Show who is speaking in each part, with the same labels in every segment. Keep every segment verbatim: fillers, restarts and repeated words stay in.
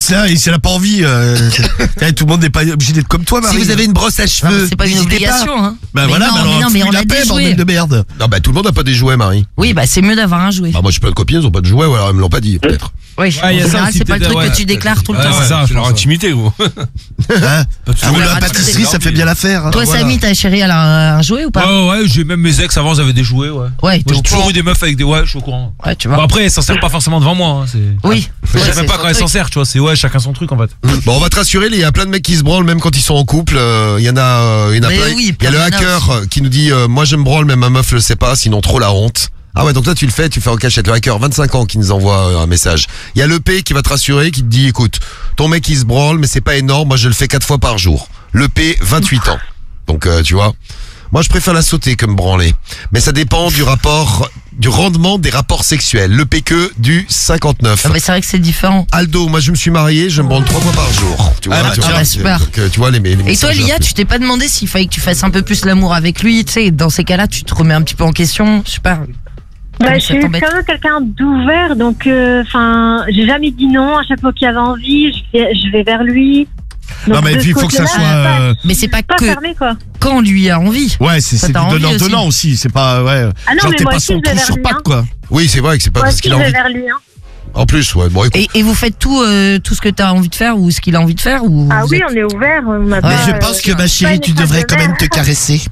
Speaker 1: ça, et si elle a pas envie, euh, tout le monde n'est pas obligé d'être comme toi, Marie.
Speaker 2: Si vous avez une brosse à cheveux,
Speaker 3: non, c'est pas une obligation, hein.
Speaker 1: Bah
Speaker 3: mais
Speaker 1: voilà,
Speaker 3: non,
Speaker 1: bah alors,
Speaker 3: mais non, mais on
Speaker 1: la
Speaker 3: a
Speaker 1: paix,
Speaker 3: des
Speaker 1: bordel
Speaker 3: jouets.
Speaker 1: de merde.
Speaker 2: Non, bah tout le monde n'a pas des jouets, Marie.
Speaker 3: Oui, bah c'est mieux d'avoir un jouet.
Speaker 2: Bah moi j'ai plein de copines, elles ont pas de jouets, ou alors elles me l'ont pas dit, peut-être.
Speaker 3: Oui,
Speaker 4: Ah,
Speaker 3: en
Speaker 4: y a ça
Speaker 3: général,
Speaker 4: aussi,
Speaker 3: c'est pas le
Speaker 4: peut-être,
Speaker 3: truc
Speaker 4: ouais.
Speaker 3: que tu déclares tout le
Speaker 4: Ouais,
Speaker 3: temps.
Speaker 4: c'est ça,
Speaker 5: c'est leur intimité, gros.
Speaker 1: Hein Ah, ou
Speaker 3: la
Speaker 1: la
Speaker 3: raconter.
Speaker 1: pâtisserie, ça fait bien l'affaire. hein.
Speaker 3: Toi,
Speaker 1: Voilà.
Speaker 3: Samy, ta chérie, elle a un jouet ou pas?
Speaker 5: Ouais, ouais, j'ai même mes ex avant, ils avaient des jouets, ouais.
Speaker 3: Ouais,
Speaker 5: Moi,
Speaker 3: t'es au
Speaker 5: j'ai toujours
Speaker 3: courant.
Speaker 5: eu des meufs avec des, ouais, je suis au courant.
Speaker 3: Ouais, tu
Speaker 5: Bon,
Speaker 3: vois.
Speaker 5: après, elles s'en servent pas forcément devant moi, hein, c'est.
Speaker 3: Oui.
Speaker 5: Je
Speaker 3: Ouais,
Speaker 5: sais
Speaker 3: c'est
Speaker 5: même pas
Speaker 3: son
Speaker 5: quand elles s'en
Speaker 3: truc.
Speaker 5: servent, tu vois, c'est ouais, chacun son truc en fait.
Speaker 2: Bon, on va te rassurer, il y a plein de mecs qui se branlent même quand ils sont en couple. euh, Il y en a, euh, il y en a
Speaker 3: Mais
Speaker 2: plein.
Speaker 3: oui,
Speaker 2: Il y a le
Speaker 3: plein de
Speaker 2: hacker euh, qui nous dit euh, moi je me branle, mais ma meuf le sait pas, sinon trop la honte. Ah ouais, donc toi tu le fais, tu fais en cachette. Le hacker, vingt-cinq ans, qui nous envoie euh, un message. Il y a l'E P qui va te rassurer, qui te dit écoute, ton mec il se branle, mais c'est pas énorme, moi je le fais quatre fois par jour. L'E P, vingt-huit ans. Donc euh, tu vois, moi je préfère la sauter que me branler. Mais ça dépend du rapport, du rendement des rapports sexuels. Le P que du cinquante-neuf.
Speaker 3: Non, mais c'est vrai que c'est différent.
Speaker 2: Aldo, moi je me suis marié, je me branle trois fois par jour. Tu vois,
Speaker 1: Ah bah,
Speaker 2: tu
Speaker 1: tiens,
Speaker 2: vois,
Speaker 3: bah, super.
Speaker 2: donc, euh, tu vois les, les
Speaker 3: Et toi,
Speaker 2: messages un
Speaker 3: Lia,
Speaker 2: peu.
Speaker 3: tu t'es pas demandé s'il fallait que tu fasses un peu plus l'amour avec lui, tu sais, dans ces cas-là, tu te remets un petit peu en question, je sais pas.
Speaker 6: Bah,
Speaker 3: Comment
Speaker 6: je
Speaker 3: ça
Speaker 6: suis
Speaker 3: t'embête
Speaker 6: quand même quelqu'un d'ouvert, donc enfin, j'ai jamais dit non. À chaque fois qu'il y avait envie, je vais, je vais vers lui. Donc,
Speaker 1: Non, mais
Speaker 6: de
Speaker 1: puis il
Speaker 6: ce
Speaker 1: faut que ça
Speaker 6: côté-là,
Speaker 1: soit.
Speaker 6: pas-
Speaker 1: euh,
Speaker 3: Mais c'est pas
Speaker 6: pas
Speaker 3: que
Speaker 6: fermé, quoi.
Speaker 3: quand lui a envie.
Speaker 1: Ouais, c'est
Speaker 3: Ça
Speaker 1: c'est
Speaker 3: t'a
Speaker 1: du
Speaker 3: envie aussi.
Speaker 1: donnant-donnant aussi. C'est pas. Ouais.
Speaker 6: Ah non,
Speaker 1: Genre,
Speaker 6: mais
Speaker 1: t'es
Speaker 6: moi
Speaker 1: pas
Speaker 6: aussi,
Speaker 1: son
Speaker 6: je vais
Speaker 1: trou
Speaker 6: vers
Speaker 1: sur
Speaker 6: lui,
Speaker 1: patte,
Speaker 6: hein.
Speaker 1: quoi.
Speaker 2: Oui, c'est vrai que c'est pas
Speaker 6: Moi
Speaker 2: parce
Speaker 6: aussi,
Speaker 2: qu'il
Speaker 6: je
Speaker 2: a
Speaker 6: vais
Speaker 2: envie.
Speaker 6: vers lui. Hein.
Speaker 2: En plus, ouais. Bon, écoute.
Speaker 3: Et, et vous faites tout, euh, tout ce que t'as envie de faire ou ce qu'il a envie de faire ou
Speaker 6: Ah
Speaker 3: vous
Speaker 6: oui,
Speaker 3: êtes-
Speaker 6: on est ouvert. On a
Speaker 3: Ouais,
Speaker 6: pas,
Speaker 1: Mais je
Speaker 6: euh,
Speaker 1: pense que ma
Speaker 6: pas
Speaker 1: chérie,
Speaker 6: une
Speaker 1: tu
Speaker 6: épreuve
Speaker 1: devrais
Speaker 6: de
Speaker 1: quand même
Speaker 6: mer.
Speaker 1: te caresser.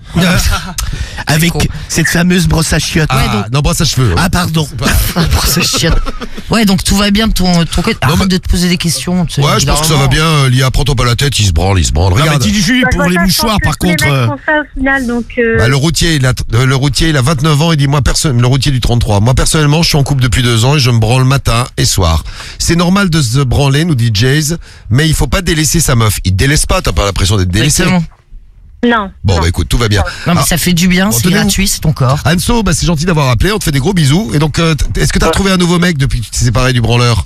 Speaker 1: Avec
Speaker 3: con.
Speaker 1: cette fameuse brosse à chiottes.
Speaker 2: Ah, non, brosse à cheveux.
Speaker 1: Ah, pardon.
Speaker 3: Pour ce chien. Ouais, donc tout va bien de ton, ton côté. Arrête
Speaker 2: mais-
Speaker 3: de te poser des questions. tu sais,
Speaker 2: Ouais, je pense que ça va bien. euh, Lia, prends-toi pas la tête, il se branle, il se branle.
Speaker 1: Non, mais
Speaker 2: Regarde.
Speaker 1: dis du
Speaker 6: Bah,
Speaker 1: pour
Speaker 6: je
Speaker 1: les
Speaker 6: vois ça, je
Speaker 1: mouchoirs,
Speaker 6: pense que
Speaker 1: par
Speaker 6: tous les
Speaker 1: contre.
Speaker 6: mecs
Speaker 1: euh,
Speaker 6: font ça au final, donc. euh,
Speaker 2: Bah, le routier, il a, euh, le routier, il a vingt-neuf ans, il dit, moi, personne, le routier du trente-trois. Moi, personnellement, je suis en couple depuis deux ans et je me branle matin et soir. C'est normal de se branler, nous dit Jays, mais il faut pas délaisser sa meuf. Il te délaisse pas, t'as pas l'impression d'être délaissé.
Speaker 3: Exactement.
Speaker 6: Non.
Speaker 2: Bon,
Speaker 6: non.
Speaker 2: bah, écoute, tout va bien.
Speaker 3: Non, mais
Speaker 2: Ah,
Speaker 3: ça fait du bien,
Speaker 2: bon,
Speaker 3: c'est
Speaker 2: tenez-vous.
Speaker 3: gratuit, c'est ton corps.
Speaker 2: Anso, bah, c'est gentil d'avoir appelé, on te fait des gros bisous. Et donc, euh, t- est-ce que t'as trouvé un nouveau mec depuis que tu t'es séparé du branleur?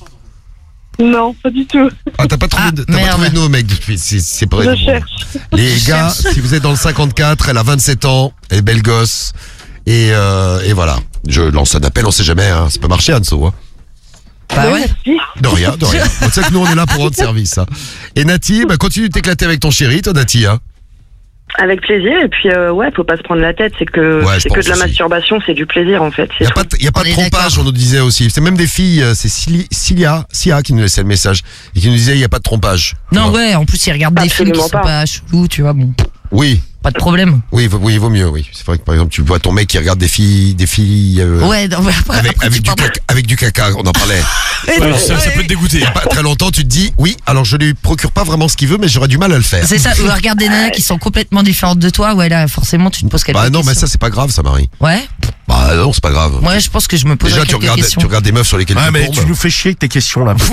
Speaker 6: Non, pas du tout.
Speaker 2: Ah, t'as pas trouvé,
Speaker 3: Ah,
Speaker 2: de- t'as pas
Speaker 3: merde.
Speaker 2: trouvé de nouveau mec depuis que tu t'es séparé
Speaker 6: Je
Speaker 2: du branleur.
Speaker 6: cherche.
Speaker 2: Les gars, si vous êtes dans le cinquante-quatre, elle a vingt-sept ans, elle est belle gosse. Et, euh, et voilà. Je lance un appel, on sait jamais, hein. Ça peut marcher, Anso, hein.
Speaker 3: Bah
Speaker 6: Oui,
Speaker 3: ouais.
Speaker 6: merci.
Speaker 2: De rien, de rien. Tu sais que nous, on est là pour rendre service, hein. Et Nati, bah, continue de t'éclater avec ton chéri, toi, Nati, hein.
Speaker 7: Avec plaisir, et puis euh, ouais, faut pas se prendre la tête, c'est que
Speaker 2: Ouais, je
Speaker 7: c'est que
Speaker 2: pense
Speaker 7: de la
Speaker 2: aussi.
Speaker 7: masturbation, c'est du plaisir en fait.
Speaker 2: Il
Speaker 7: c'est
Speaker 2: n'y a
Speaker 7: tout.
Speaker 2: pas de, y a pas
Speaker 3: On
Speaker 2: de
Speaker 3: est
Speaker 2: trompage,
Speaker 3: d'accord.
Speaker 2: on nous disait aussi. C'est même des filles, euh, c'est Cili- Cilia, Sia qui nous laissait le message. Et qui nous disait, il n'y a pas de trompage. Tu
Speaker 3: Non,
Speaker 2: vois.
Speaker 3: ouais, en plus, il regarde des films qui
Speaker 7: Absolument
Speaker 3: sont
Speaker 7: pas.
Speaker 3: pas chelous, tu vois, bon.
Speaker 2: Oui,
Speaker 3: Pas de problème.
Speaker 2: oui, vaut- oui, il vaut mieux, oui. C'est vrai que par exemple, tu vois ton mec qui regarde des filles, des filles, euh,
Speaker 3: Ouais, non, mais après,
Speaker 2: avec,
Speaker 3: après,
Speaker 2: avec
Speaker 3: tu
Speaker 2: du
Speaker 3: parles-
Speaker 2: caca, avec du caca, on en parlait.
Speaker 5: Ouais, ça, ça peut te dégoûter.
Speaker 2: Pas très longtemps, tu te dis, oui, alors je lui procure pas vraiment ce qu'il veut, mais j'aurais du mal à le faire.
Speaker 3: C'est ça, ou regarde des nanas qui sont complètement différentes de toi, ouais, là, forcément, tu te poses quelques
Speaker 2: Bah non,
Speaker 3: questions.
Speaker 2: mais ça, c'est pas grave, ça, Marie.
Speaker 3: Ouais,
Speaker 2: Bah non, c'est pas grave.
Speaker 3: moi, je pense que je me pose
Speaker 2: Déjà, tu
Speaker 3: quelques
Speaker 2: regardes,
Speaker 3: questions.
Speaker 2: tu regardes des meufs sur lesquelles
Speaker 1: Ouais,
Speaker 2: tu
Speaker 1: mais
Speaker 2: tombes.
Speaker 1: tu nous fais chier avec tes questions, là.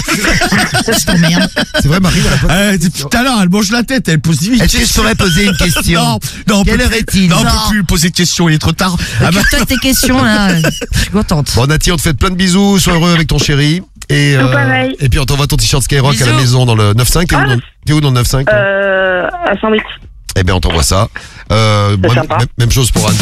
Speaker 3: Je t'emmerde.
Speaker 2: C'est vrai, Marie, elle a pas-
Speaker 1: Euh, depuis tout à l'heure, elle mange la tête, elle pose vite.
Speaker 2: Est-ce que je pourrais poser une question?
Speaker 1: Non, non, on
Speaker 2: Quelle
Speaker 1: peut
Speaker 2: heure
Speaker 1: plus-
Speaker 2: est-il?
Speaker 1: Non, on
Speaker 3: Non.
Speaker 1: peut plus poser de questions, il est trop tard. Ah bah,
Speaker 3: Occupe-toi de tes questions, là. Je suis contente.
Speaker 2: Bon, Nati, on te fait plein de bisous, sois heureux avec ton chéri. Et,
Speaker 6: Tout pareil.
Speaker 2: et puis on t'envoie ton t-shirt Skyrock à la
Speaker 3: Bisous.
Speaker 2: maison dans le neuf cinq. T'es où, dans- t'es où dans le neuf cinq?
Speaker 7: Euh, à Saint-Brice.
Speaker 2: Eh bien, on t'envoie ça. Euh,
Speaker 7: C'est
Speaker 2: moi,
Speaker 7: sympa.
Speaker 2: même, même chose pour Anso.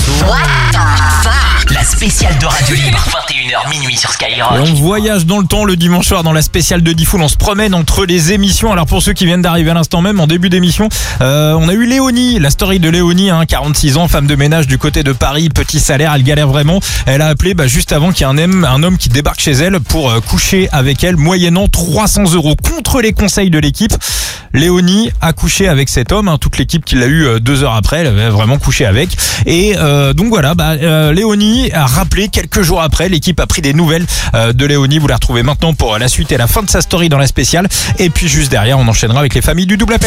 Speaker 8: La spéciale de Radio Libre, vingt et une heures minuit sur
Speaker 4: Et
Speaker 8: Skyrock.
Speaker 4: on voyage dans le temps le dimanche soir dans la spéciale de Diffoul. On se promène entre les émissions. Alors pour ceux qui viennent d'arriver à l'instant même, en début d'émission, euh, on a eu Léonie, la story de Léonie, hein, quarante-six ans, femme de ménage du côté de Paris, petit salaire, elle galère vraiment. Elle a appelé bah, juste avant qu'il y ait un homme, un homme qui débarque chez elle pour euh, coucher avec elle, moyennant trois cents euros contre les conseils de l'équipe. Léonie a couché avec cet homme, hein, toute l'équipe qui l'a eu euh, deux heures après, elle avait vraiment couché avec. Et euh, donc voilà, bah, euh, Léonie a rappelé quelques jours après, l'équipe a pris des nouvelles euh, de Léonie. Vous la retrouvez maintenant pour la suite et la fin de sa story dans la spéciale. Et puis juste derrière, on enchaînera avec les familles du double appel.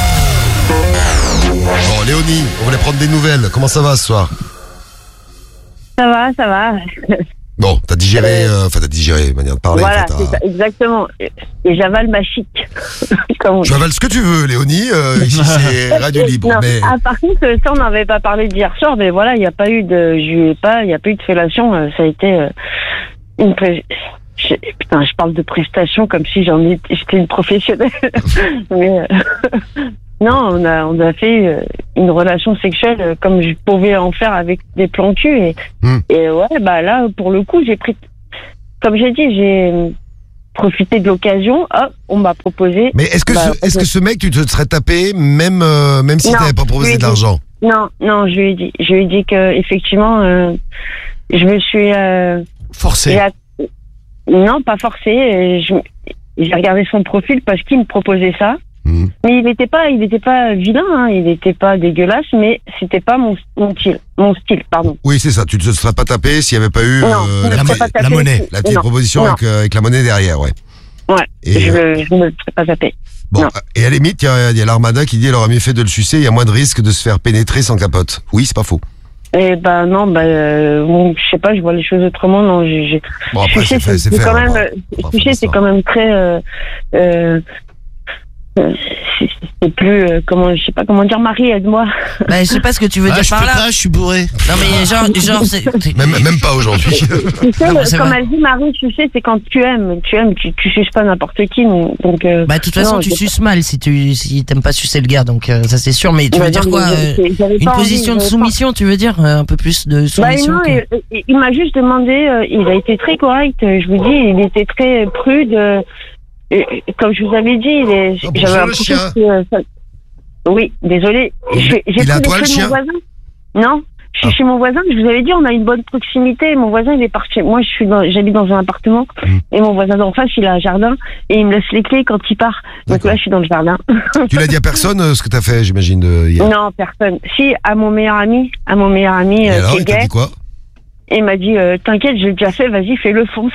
Speaker 2: Bon, Léonie, on voulait prendre des nouvelles. Comment ça va ce soir?
Speaker 6: Ça va, ça va.
Speaker 2: Bon, t'as digéré, euh, enfin t'as digéré, manière de parler.
Speaker 7: Voilà,
Speaker 2: enfin,
Speaker 7: c'est
Speaker 2: t'as-
Speaker 7: ça, exactement. Et et j'avale ma chic. Comme on dit.
Speaker 2: Tu avales ce que tu veux, Léonie. Euh, ici, c'est Radio Libre.
Speaker 7: Non.
Speaker 2: Mais
Speaker 7: Ah, par contre, ça, on n'avait pas parlé d'hier soir, mais voilà, il n'y a pas eu de, je lui ai pas, il n'y a pas eu de fellation. euh, Ça a été euh, une pré... je- Putain, je parle de prestation comme si j'en étais, j'étais une professionnelle. mais euh, non, on a, on a fait euh, une relation sexuelle euh, comme je pouvais en faire avec des plans cul et,
Speaker 2: Hmm.
Speaker 7: et ouais, bah là, pour le coup, j'ai pris, comme j'ai dit, j'ai profité de l'occasion. Hop, on m'a proposé.
Speaker 2: Mais est-ce que,
Speaker 7: Bah,
Speaker 2: ce, est-ce que ce mec, tu te serais tapé, même, euh, même si
Speaker 7: Non,
Speaker 2: t'avais pas
Speaker 7: je lui
Speaker 2: proposé
Speaker 7: ai
Speaker 2: de l'argent?
Speaker 7: Non, non, je lui ai dit. Je lui ai dit que effectivement, euh, je me suis. Euh,
Speaker 1: Forcé.
Speaker 7: j'ai att- Non, pas forcé. euh, je- J'ai regardé son profil parce qu'il me proposait ça.
Speaker 2: Mhm.
Speaker 7: Mais il n'était pas, il était pas vilain, hein, il n'était pas dégueulasse, mais c'était pas mon, mon style, mon style, pardon.
Speaker 2: Oui, c'est ça. Tu ne te serais pas tapé s'il n'y avait pas eu
Speaker 7: Non,
Speaker 2: euh,
Speaker 7: je ne
Speaker 2: la,
Speaker 7: me
Speaker 2: mo-
Speaker 7: serais pas tapé.
Speaker 1: la monnaie,
Speaker 2: la petite
Speaker 7: Non,
Speaker 2: proposition
Speaker 7: non.
Speaker 2: avec, euh, avec la monnaie derrière, ouais.
Speaker 7: Ouais,
Speaker 2: Et,
Speaker 7: je,
Speaker 2: euh,
Speaker 7: je ne me serais pas tapé.
Speaker 2: bon,
Speaker 7: non.
Speaker 2: et à la limite, il y a, il y a l'Armada qui dit elle aurait mieux fait de le sucer, il y a moins de risque de se faire pénétrer sans capote. Oui, c'est pas faux.
Speaker 7: Et ben non, ben euh, bon, je sais pas, je vois les choses autrement. Non, j'ai. j'ai-
Speaker 2: Bon, après,
Speaker 7: Sucer,
Speaker 2: c'est fait, c'est
Speaker 7: c'est
Speaker 2: fait.
Speaker 7: quand
Speaker 2: on va
Speaker 7: même,
Speaker 2: pas-
Speaker 7: euh,
Speaker 2: on va pas
Speaker 7: sucer,
Speaker 2: faire
Speaker 7: c'est
Speaker 2: ça.
Speaker 7: quand même très. Euh, euh, euh, c'est c'est plus euh, comment, je sais pas comment dire. Marie, aide-moi.
Speaker 3: Bah, je sais pas ce que tu veux
Speaker 1: Ah,
Speaker 3: dire
Speaker 1: je
Speaker 3: par
Speaker 1: peux
Speaker 3: là.
Speaker 1: pas, je suis bourré.
Speaker 3: Non, mais genre, genre, c'est. c'est-
Speaker 2: Même, même pas aujourd'hui.
Speaker 7: Tu sais,
Speaker 3: Non, mais c'est
Speaker 7: comme
Speaker 3: vrai.
Speaker 7: elle dit, Marie, sucer, c'est quand tu aimes. Tu aimes, tu, tu suces pas n'importe qui. Donc. Euh,
Speaker 3: Bah, de toute façon,
Speaker 7: non,
Speaker 3: tu
Speaker 7: j'ai-
Speaker 3: suces mal si tu si t'aimes pas sucer le gars, donc euh, ça c'est sûr. Mais tu
Speaker 7: Bah
Speaker 3: veux
Speaker 7: non,
Speaker 3: dire quoi
Speaker 7: mais
Speaker 3: euh,
Speaker 7: j'avais
Speaker 3: Une
Speaker 7: pas envie,
Speaker 3: position de
Speaker 7: j'avais pas-
Speaker 3: soumission, tu veux dire euh, un peu plus de
Speaker 7: Bah
Speaker 3: soumission
Speaker 7: non,
Speaker 3: que-
Speaker 7: il, il- il m'a juste demandé, euh, il a été très correct, euh, je vous dis, il était très prude. euh, et- et comme je vous avais dit, il est,
Speaker 2: Oh, bonjour,
Speaker 7: j'avais
Speaker 2: le
Speaker 7: l'impression
Speaker 2: chien.
Speaker 7: que, euh, ça- oui, désolé.
Speaker 2: Il-
Speaker 7: J'ai j'ai
Speaker 2: il est à
Speaker 7: pris
Speaker 2: toi,
Speaker 7: les
Speaker 2: le
Speaker 7: clés de
Speaker 2: chien
Speaker 7: mon voisin. Non, je suis
Speaker 2: Ah.
Speaker 7: chez mon voisin, je vous avais dit, on a une bonne proximité. Mon voisin, il est parti. Moi, je suis dans, j'habite dans un appartement,
Speaker 2: Mm.
Speaker 7: et mon voisin d'en face, il a un jardin, et il me laisse les clés quand il part. Donc
Speaker 2: D'accord.
Speaker 7: là, je suis dans le jardin.
Speaker 2: Tu l'as dit à personne euh, ce que t'as fait, j'imagine, de hier.
Speaker 7: Non, personne. Si, à mon meilleur ami, à mon meilleur ami,
Speaker 2: Et
Speaker 7: euh,
Speaker 2: alors,
Speaker 7: qui est
Speaker 2: il t'a
Speaker 7: gay.
Speaker 2: dit quoi?
Speaker 7: Et il m'a dit, euh, t'inquiète, j'ai déjà fait, vas-y, fais-le, fonce.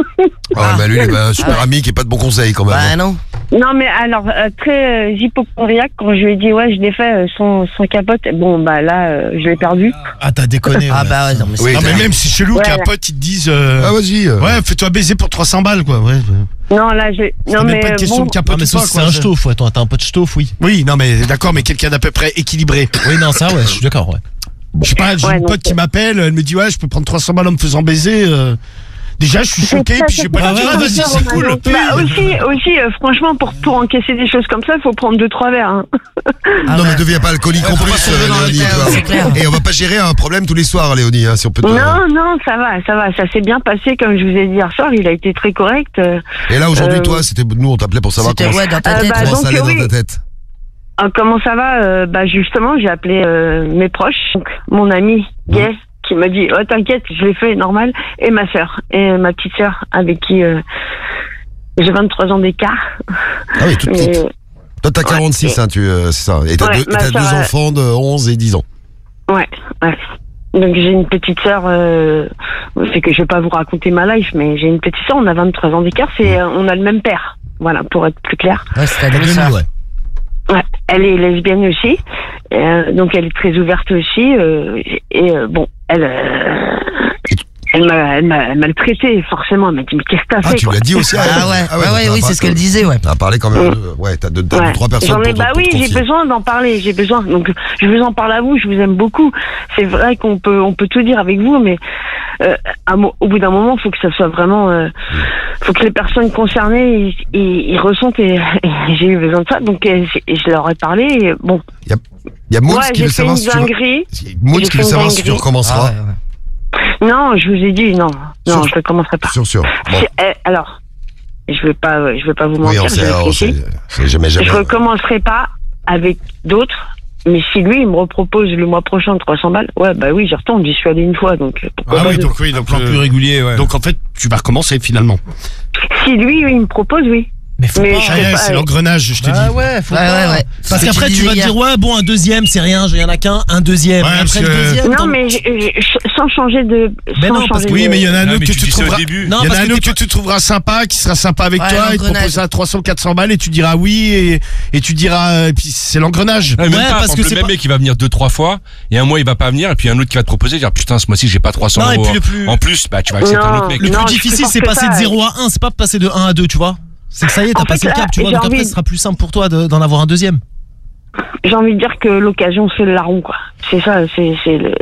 Speaker 2: Ah, bah lui, il est bah, un super
Speaker 3: Ah ouais.
Speaker 2: ami qui est pas de bons conseils quand même.
Speaker 3: Bah non.
Speaker 7: Non, mais alors, euh, très euh, hypochondriaque, quand je lui ai dit, ouais, je l'ai fait euh, sans, sans capote, bon, bah là, euh, je l'ai perdu.
Speaker 1: Ah, t'as déconné.
Speaker 3: Ah
Speaker 1: ouais.
Speaker 3: bah ouais, non mais c'est
Speaker 2: Oui,
Speaker 1: Non, mais
Speaker 3: clair.
Speaker 1: même si chelou
Speaker 7: Ouais.
Speaker 1: qu'un pote, ils te disent. euh,
Speaker 2: Ah, vas-y. euh.
Speaker 1: Ouais, fais-toi baiser pour trois cents balles, quoi. Ouais.
Speaker 7: Non, là, je.
Speaker 1: C'est
Speaker 7: Non,
Speaker 1: même
Speaker 7: mais.
Speaker 1: pas une question
Speaker 7: bon,
Speaker 1: de capote
Speaker 9: Ah, mais
Speaker 1: ou
Speaker 9: ça,
Speaker 1: pas,
Speaker 9: c'est
Speaker 1: quoi.
Speaker 9: un
Speaker 1: Je-
Speaker 9: ch'touf, ouais. Toi, t'as un pote ch'touf, oui.
Speaker 1: Oui, non, mais d'accord, mais quelqu'un d'à peu près équilibré.
Speaker 9: Oui, non, ça, ouais, je suis d'accord, ouais.
Speaker 1: Je sais pas, j'ai
Speaker 7: Ouais,
Speaker 1: une
Speaker 7: donc,
Speaker 1: pote qui m'appelle, elle me dit, ouais, je peux prendre trois cents balles en me faisant baiser. euh. Déjà, je suis
Speaker 7: c'est
Speaker 1: choqué,
Speaker 7: ça,
Speaker 1: puis
Speaker 7: c'est
Speaker 1: j'ai pas
Speaker 7: ça,
Speaker 1: dit,
Speaker 7: c'est
Speaker 1: ah,
Speaker 7: ça,
Speaker 1: vas-y,
Speaker 7: c'est
Speaker 1: c'est
Speaker 7: ça,
Speaker 1: cool.
Speaker 7: Romain. Bah, aussi, aussi euh, franchement, pour, pour encaisser des choses comme ça, il faut prendre deux, trois verres. Hein.
Speaker 3: Ah
Speaker 2: non,
Speaker 3: bah.
Speaker 2: mais deviens pas alcoolique en
Speaker 3: faut
Speaker 2: plus,
Speaker 3: pas tomber
Speaker 2: euh,
Speaker 3: dans le
Speaker 2: Léonie.
Speaker 3: terre,
Speaker 2: tu vois.
Speaker 3: c'est clair.
Speaker 2: Et on va pas gérer un problème tous les soirs, Léonie, hein, si on peut te...
Speaker 7: Non, non, ça va, ça va, ça s'est bien passé, comme je vous ai dit hier soir, il a été très correct. euh.
Speaker 2: Et là, aujourd'hui,
Speaker 7: Euh,
Speaker 2: toi, c'était nous, on t'appelait pour savoir
Speaker 3: C'était
Speaker 2: comment,
Speaker 3: ouais dans ta
Speaker 7: Euh,
Speaker 3: tête.
Speaker 7: bah,
Speaker 3: ouais.
Speaker 2: comment ça
Speaker 7: donc,
Speaker 2: allait
Speaker 7: oui.
Speaker 2: dans ta tête.
Speaker 7: Ah, comment ça va euh, Bah justement, j'ai appelé euh, mes proches, donc, mon ami gay, qui m'a dit, oh t'inquiète, je l'ai fait normal, et ma sœur, et ma petite sœur, avec qui euh, j'ai vingt-trois ans d'écart.
Speaker 2: Ah oui, toute
Speaker 7: Mais,
Speaker 2: petite. Toi, t'as quarante-six, hein, tu, euh, c'est ça. Et t'as
Speaker 7: Ouais,
Speaker 2: deux,
Speaker 7: ma
Speaker 2: t'as
Speaker 7: sœur,
Speaker 2: deux
Speaker 7: euh,
Speaker 2: enfants de onze et dix ans.
Speaker 7: ouais, ouais. Donc j'ai une petite sœur, euh, c'est que je vais pas vous raconter ma life, mais j'ai une petite sœur, on a vingt-trois ans d'écart, c'est, euh, on a le même père. Voilà, pour être plus clair.
Speaker 3: Ouais, c'est ta
Speaker 9: Demi,
Speaker 3: demi-sœur.
Speaker 9: ouais.
Speaker 7: Ouais, elle est lesbienne aussi, euh, donc elle est très ouverte aussi. Euh, et euh, bon, elle, euh, elle m'a, elle m'a, elle m'a le traité forcément. Elle m'a dit mais qu'est-ce que t'as
Speaker 2: Ah,
Speaker 7: fait
Speaker 2: tu
Speaker 7: quoi.
Speaker 2: l'as dit aussi.
Speaker 3: Ah ouais, ouais,
Speaker 2: donc
Speaker 3: ouais,
Speaker 2: t'as
Speaker 3: oui,
Speaker 2: pas-
Speaker 3: c'est ce qu'elle disait, ouais.
Speaker 2: T'as parlé quand même.
Speaker 7: Mm.
Speaker 2: de- Ouais, t'as deux, t'as
Speaker 7: Ouais.
Speaker 2: deux, trois personnes
Speaker 7: J'en ai,
Speaker 2: pour,
Speaker 7: bah
Speaker 2: pour
Speaker 7: oui,
Speaker 2: te
Speaker 7: j'ai
Speaker 2: confier.
Speaker 7: besoin d'en parler, j'ai besoin. Donc je vous en parle à vous, je vous aime beaucoup. C'est vrai qu'on peut, on peut tout dire avec vous, mais euh, à mo- au bout d'un moment, faut que ça soit vraiment, euh, faut que les personnes concernées, ils, ils, ils ressentent et, et j'ai eu besoin de ça. Donc euh, j'ai- je leur ai parlé. Et, bon,
Speaker 2: Il y a Moons
Speaker 7: ouais,
Speaker 2: qui
Speaker 7: j'ai
Speaker 2: veut
Speaker 7: fait
Speaker 2: savoir
Speaker 7: une
Speaker 2: si tu re-
Speaker 7: dinguerie.
Speaker 2: Moons
Speaker 7: j'ai
Speaker 2: qui
Speaker 7: fait
Speaker 2: veut
Speaker 7: une
Speaker 2: savoir si tu
Speaker 7: dinguerie.
Speaker 2: recommenceras.
Speaker 3: Ah ouais, ouais.
Speaker 7: Non, je vous ai dit non, non,
Speaker 2: Sûr.
Speaker 7: je ne commencerai pas.
Speaker 2: Sûr, sûr. Bon.
Speaker 7: C'est- eh, alors, je vais pas, je vais pas vous
Speaker 2: Oui,
Speaker 7: mentir.
Speaker 2: on sait,
Speaker 7: je
Speaker 2: on
Speaker 7: réfléchis.
Speaker 2: sait. C'est jamais, jamais.
Speaker 7: Je recommencerai pas avec d'autres. Mais si lui, il me repropose le mois prochain trois cents balles, ouais, bah oui, j'y retourne, j'y suis allé une fois, donc pourquoi
Speaker 1: Ah
Speaker 7: pas
Speaker 1: oui,
Speaker 7: deux.
Speaker 1: donc oui, donc,
Speaker 5: Plan
Speaker 1: euh,
Speaker 5: plus régulier, ouais.
Speaker 1: donc en fait, tu vas recommencer finalement.
Speaker 7: Si lui, il me propose, oui.
Speaker 9: Mais faut
Speaker 7: Mais
Speaker 9: pas.
Speaker 7: je
Speaker 1: Ah,
Speaker 7: sais
Speaker 1: ouais,
Speaker 7: pas,
Speaker 1: c'est
Speaker 7: euh,
Speaker 1: l'engrenage, je te
Speaker 9: Bah
Speaker 1: dis.
Speaker 9: ouais, faut
Speaker 3: Ouais,
Speaker 9: pas.
Speaker 3: ouais, ouais.
Speaker 9: Parce
Speaker 3: C'est ce que
Speaker 9: qu'après,
Speaker 3: tu
Speaker 9: tu vas
Speaker 3: disais
Speaker 9: dire,
Speaker 3: hier.
Speaker 9: ouais, bon, un deuxième, c'est rien, il y en a qu'un, un deuxième.
Speaker 1: Ouais,
Speaker 9: Et
Speaker 1: parce
Speaker 9: après le
Speaker 1: que-
Speaker 9: deuxième,
Speaker 7: Non,
Speaker 9: t'en-
Speaker 7: mais je- je- sans changer de.
Speaker 9: Mais
Speaker 7: sans
Speaker 9: non, parce
Speaker 7: changer
Speaker 9: que-
Speaker 1: Oui,
Speaker 7: de-
Speaker 1: mais il y en a un
Speaker 5: Non,
Speaker 1: autre
Speaker 5: mais
Speaker 1: que
Speaker 5: tu
Speaker 1: tu
Speaker 5: dis ça au
Speaker 1: trouveras.
Speaker 5: début.
Speaker 9: Non,
Speaker 1: Il y en
Speaker 9: parce
Speaker 1: a un
Speaker 9: que
Speaker 1: autre que
Speaker 9: t'es
Speaker 1: tu trouveras sympa, qui sera sympa avec
Speaker 3: Ouais,
Speaker 1: toi, il te
Speaker 3: l'engrenage.
Speaker 1: proposera trois cents, quatre cents balles et tu diras oui et, et tu diras, et puis c'est l'engrenage.
Speaker 5: Ouais, même
Speaker 9: Ouais,
Speaker 5: pas,
Speaker 9: parce
Speaker 5: par
Speaker 9: que
Speaker 5: exemple,
Speaker 9: c'est
Speaker 5: le même
Speaker 9: pas-
Speaker 5: mec qui va venir deux trois fois et un mois il va pas venir et puis un autre qui va te proposer dire putain ce mois-ci j'ai pas trois cents
Speaker 9: Non, et
Speaker 5: euros
Speaker 9: puis le plus-
Speaker 5: en plus bah tu vas accepter un
Speaker 7: Non.
Speaker 5: autre mec.
Speaker 9: Le
Speaker 7: Non,
Speaker 9: plus
Speaker 7: je
Speaker 9: difficile,
Speaker 7: supporte
Speaker 9: c'est passer
Speaker 7: pas.
Speaker 9: de zéro à un, c'est pas passer de un à deux, tu vois. C'est que ça y est, t'as
Speaker 7: En
Speaker 9: passé
Speaker 7: fait,
Speaker 9: le cap,
Speaker 7: là,
Speaker 9: tu vois,
Speaker 7: j'ai
Speaker 9: donc après,
Speaker 7: envie-
Speaker 9: ce sera plus simple pour toi de- d'en avoir un deuxième.
Speaker 7: J'ai envie de dire que l'occasion, c'est le larron, quoi. C'est ça, c'est, c'est le.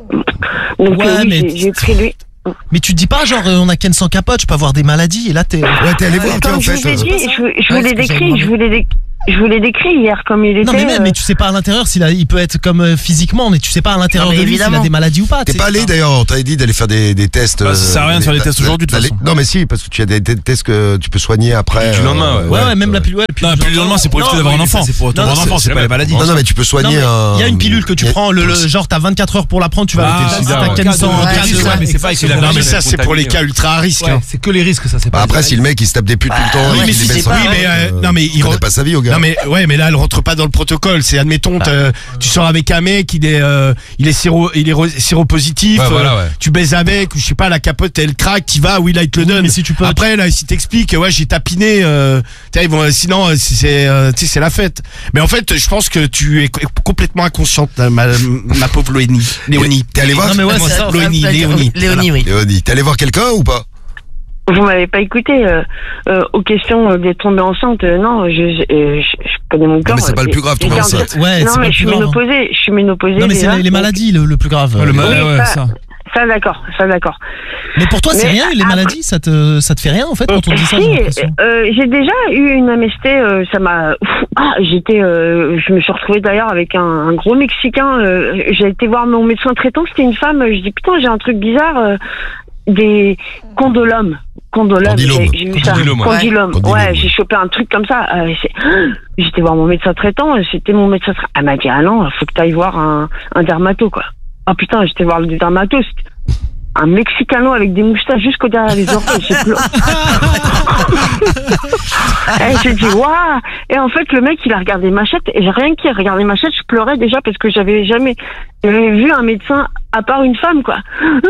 Speaker 7: Donc,
Speaker 9: Ouais,
Speaker 7: euh, oui,
Speaker 9: mais-
Speaker 7: j'ai, j'ai pris lui.
Speaker 9: Mais tu te dis pas, genre, euh, on a Ken sans capote, je peux avoir des maladies, et là, t'es.
Speaker 2: Ouais, t'es allé voir, toi,
Speaker 7: Comme
Speaker 2: en
Speaker 7: je
Speaker 2: fait.
Speaker 7: vous ai
Speaker 2: euh,
Speaker 7: dit, je, je
Speaker 3: Ouais,
Speaker 7: vous l'ai
Speaker 3: c'est ce que
Speaker 7: décrit,
Speaker 3: j'avais
Speaker 7: je vous l'ai, dé- je vous l'ai décrit hier comme il était.
Speaker 9: Non mais même,
Speaker 7: euh,
Speaker 9: mais tu sais pas à l'intérieur s'il a, il peut être comme euh, physiquement, mais tu sais pas à l'intérieur
Speaker 3: Non, mais
Speaker 9: de lui s'il a
Speaker 3: évidemment.
Speaker 9: des maladies ou pas.
Speaker 2: T'es
Speaker 9: tu
Speaker 2: pas
Speaker 9: sais.
Speaker 2: allé d'ailleurs, on t'avait dit d'aller faire des, des tests.
Speaker 1: Bah, ça sert à rien de faire des tests aujourd'hui, de toute
Speaker 2: d'aller-
Speaker 1: façon.
Speaker 2: Non mais si, parce que tu as des, des tests que tu peux soigner après.
Speaker 5: Du lendemain,
Speaker 2: euh,
Speaker 9: Ouais, ouais, même la pilule. Ouais,
Speaker 1: Non, plus le lendemain, c'est pour éviter d'avoir un enfant. C'est pour
Speaker 9: Non,
Speaker 1: avoir un
Speaker 9: non,
Speaker 1: enfant, c'est pas les maladies.
Speaker 2: Non, non, mais tu peux
Speaker 9: Non,
Speaker 2: soigner
Speaker 9: mais
Speaker 2: un.
Speaker 9: il y a une pilule que tu
Speaker 2: il y a-
Speaker 9: prends, le, le genre t'as vingt-quatre heures pour la prendre, tu vas
Speaker 1: Ah,
Speaker 9: le tester,
Speaker 1: sida,
Speaker 9: t'as
Speaker 1: ouais.
Speaker 9: cancer,
Speaker 3: Ouais,
Speaker 9: cancer,
Speaker 3: c'est ça,
Speaker 9: ouais,
Speaker 3: mais
Speaker 9: c'est pas
Speaker 1: Non, mais ça, c'est pour les cas ultra à risque. hein.
Speaker 9: c'est que les risques, ça c'est
Speaker 2: Bah, après, si le mec il se tape des putes tout le temps,
Speaker 3: ouais,
Speaker 2: il
Speaker 3: mais
Speaker 2: se
Speaker 3: si
Speaker 2: met
Speaker 3: c'est
Speaker 2: sans-
Speaker 3: pas-
Speaker 1: Oui, mais euh, non, mais il
Speaker 2: il connaît
Speaker 1: re-
Speaker 2: pas sa vie au gars.
Speaker 1: Non mais ouais, mais là elle rentre pas dans le protocole. C'est admettons, t'as- tu sors avec un mec, il est, euh, il est séro, il est ro- séropositif.
Speaker 5: Ouais,
Speaker 1: euh,
Speaker 5: voilà, ouais.
Speaker 1: Tu baises avec, ou je sais pas, la capote elle craque, t'y vas, oui là il te le
Speaker 9: Oui,
Speaker 1: donne.
Speaker 9: mais si tu peux-
Speaker 1: Après là, si t'expliques, ouais j'ai tapiné, euh, t'sais, ils vont, sinon euh, c'est, euh, tu sais, c'est la fête. Mais en fait, je pense que tu es co- complètement inconsciente, ma, ma pauvre Léonie. Léonie.
Speaker 2: T'es allé voir
Speaker 9: Non, mais ouais,
Speaker 1: Moi,
Speaker 9: c'est ça.
Speaker 1: Léonie, Léonie.
Speaker 3: Léonie, oui.
Speaker 2: Léonie, t'es allé voir quelqu'un ou pas?
Speaker 7: Vous m'avez pas écouté euh, euh, aux questions d'être tombée enceinte. euh, non, je, je, euh, je, je connais mon corps.
Speaker 2: mais c'est pas le plus grave, tomber
Speaker 7: J'ai
Speaker 2: enceinte.
Speaker 7: quarante-
Speaker 9: Ouais,
Speaker 7: non,
Speaker 9: c'est pas
Speaker 7: mais
Speaker 9: le
Speaker 7: je suis
Speaker 9: plus grave, hein.
Speaker 7: ménopausée. Je suis ménopausée.
Speaker 9: Non mais c'est
Speaker 7: déjà,
Speaker 9: les, les
Speaker 7: donc-
Speaker 9: maladies le, le plus grave.
Speaker 5: Le mal-
Speaker 7: Oui,
Speaker 5: ouais,
Speaker 7: ça-
Speaker 5: ça.
Speaker 7: Ça d'accord, ça d'accord.
Speaker 9: Mais pour toi c'est
Speaker 7: Mais
Speaker 9: rien les
Speaker 7: après-
Speaker 9: maladies, ça te ça te fait rien en fait quand on dit ça.
Speaker 7: Si,
Speaker 9: J'ai l'impression.
Speaker 7: euh, j'ai déjà eu une M S T, euh, ça m'a. Ah, j'étais, euh, je me suis retrouvée d'ailleurs avec un, un gros Mexicain. Euh, j'ai été voir mon médecin traitant, c'était une femme. Je dis putain, j'ai un truc bizarre, euh, des condylome, condylome.
Speaker 2: Condylome.
Speaker 7: J'ai, j'ai eu ça.
Speaker 5: Condylome, ouais.
Speaker 7: Condylome.
Speaker 2: Condylome,
Speaker 7: Ouais,
Speaker 2: ouais.
Speaker 7: j'ai chopé un truc comme ça. Euh, c'est- J'étais voir mon médecin traitant, euh, c'était mon médecin traitant. Elle m'a dit ah non, faut que t'ailles voir un, un dermato quoi. Ah putain, j'étais voir le dermato. C'était un Mexicano avec des moustaches jusqu'au derrière les oreilles. J'ai pleuré. Et j'ai dit waouh. Et en fait le mec il a regardé ma chatte et j'ai rien qu'il a regardé ma chatte, je pleurais déjà parce que j'avais jamais j'avais vu un médecin à part une femme quoi.